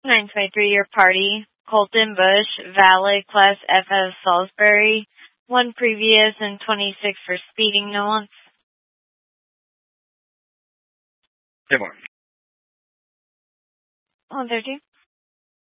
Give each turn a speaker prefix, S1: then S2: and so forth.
S1: 953, your party. Colton Bush, valid, class FS Salisbury. 1 previous and 26 for speeding, no one.
S2: 10-1.
S1: 132.